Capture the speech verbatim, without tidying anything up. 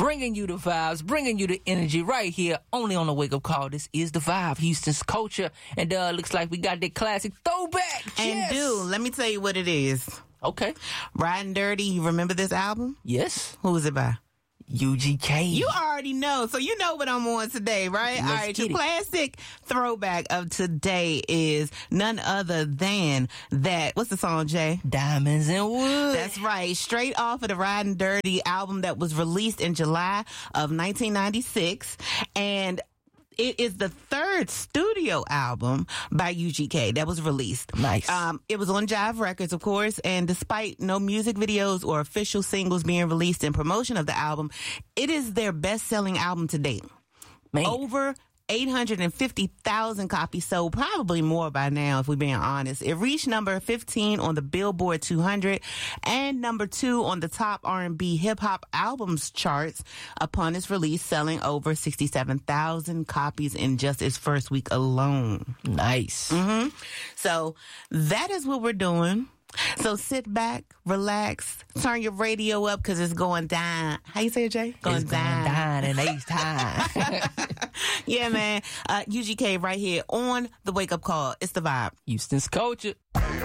Bringing you the vibes, bringing you the energy right here, only on the Wake Up Call. This is The Vibe, Houston's culture. And uh, looks like we got that classic throwback. And yes. dude, let me tell you what it is. Okay. Riding Dirty, you remember this album? Yes. Who was it by? U G K. You already know, so you know what I'm on today, right? Let's All right, your get it. classic throwback of today is none other than that. What's the song, Jay? Diamonds and Wood. That's right. Straight off of the Riding Dirty album that was released in July of nineteen ninety-six. And it is the third studio album by U G K that was released. Nice. Um, it was on Jive Records, of course, and despite no music videos or official singles being released in promotion of the album, it is their best-selling album to date. Man. Over eight hundred fifty thousand copies sold, probably more by now if we're being honest. It reached number fifteen on the Billboard two hundred and number two on the top R and B hip hop albums charts upon its release, selling over sixty-seven thousand copies in just its first week alone. Nice. Mm-hmm. So that is what we're doing. So sit back, relax, turn your radio up because it's going down. How you say it, Jay? Going it's down. Going down in Ace time. Yeah, man. Uh, U G K right here on the Wake Up Call. It's The Vibe. Houston's culture.